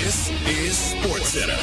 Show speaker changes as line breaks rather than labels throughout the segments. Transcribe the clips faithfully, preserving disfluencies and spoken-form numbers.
This is SportsCenter.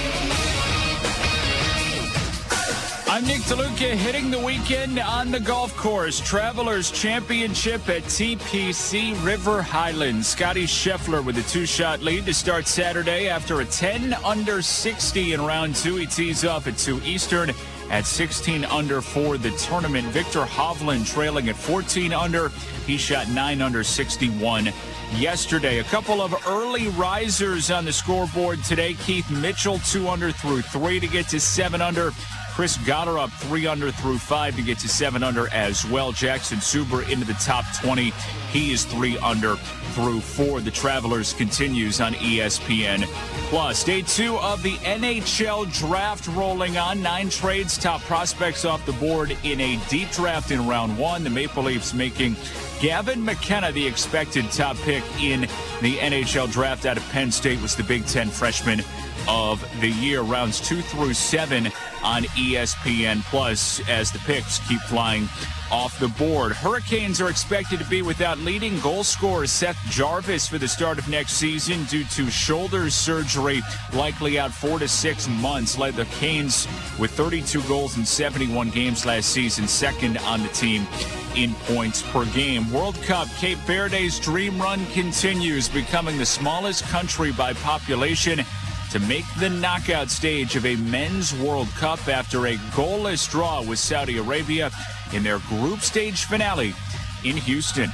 I'm Nick DeLuca, hitting the weekend on the golf course. Travelers Championship at T P C River Highlands. Scotty Scheffler with a two-shot lead to start Saturday after a ten under sixty in round two. He tees off at two Eastern at sixteen under for the tournament. Victor Hovland trailing at fourteen under. He shot nine under sixty-one yesterday. A couple of early risers on the scoreboard today. Keith Mitchell two under through three to get to seven under. Chris Goddard up three under through five to get to seven under as well. Jackson Suber into the top twenty. He is three under through four. The Travelers continues on E S P N Plus. Day two of the N H L draft rolling on. Nine trades, top prospects off the board in a deep draft in round one. The Maple Leafs making Gavin McKenna the expected top pick in the N H L draft out of Penn State, was the Big Ten freshman of the year. Rounds two through seven on E S P N Plus as the picks keep flying off the board. Hurricanes are expected to be without leading goal scorer Seth Jarvis for the start of next season due to shoulder surgery, likely out four to six months. Led the Canes with thirty-two goals in seventy-one games last season, second on the team in points per game. World Cup, Cape Verde's dream run continues, becoming the smallest country by population to make the knockout stage of a men's World Cup after a goalless draw with Saudi Arabia in their group stage finale in Houston.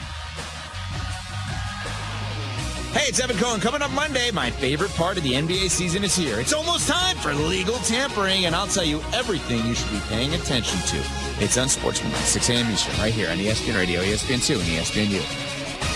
Hey, it's Evan Cohen. Coming up Monday, my favorite part of the N B A season is here. It's almost time for legal tampering, and I'll tell you everything you should be paying attention to. It's Unsportsmanlike, six a.m. Eastern, right here on E S P N Radio, E S P N two, and E S P N U.